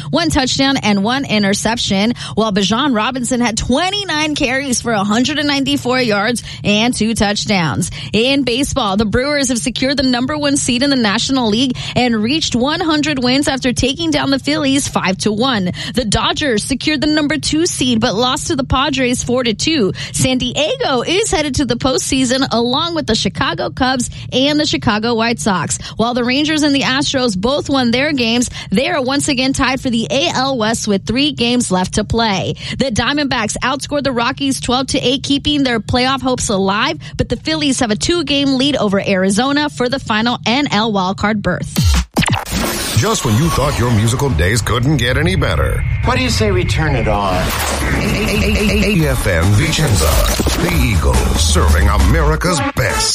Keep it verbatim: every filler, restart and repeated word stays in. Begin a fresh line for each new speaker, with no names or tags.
one touchdown, and one interception, while Bijan Robinson had twenty-nine carries for one hundred ninety-four yards and two touchdowns. In baseball, the Brewers have secured the number one seed in the National League and reached one hundred wins after taking down the Phillies five to one. The Dodgers secured the number two seed but lost to the Padres four to two. San Diego is headed to the postseason along with the Chicago Cubs and the Chicago White Sox. While the Rangers and the Astros both won their games, they are once again tied for the A L West with three games left to play. The Diamondbacks outscored the Rockies twelve to eight, keeping their playoff hopes alive, but the Phillies have a two-game lead over Arizona for the final N L wildcard berth.
Just when you thought your musical days couldn't get any better.
What do you say we turn it on?
A F M Vicenza, the Eagle, serving America's best.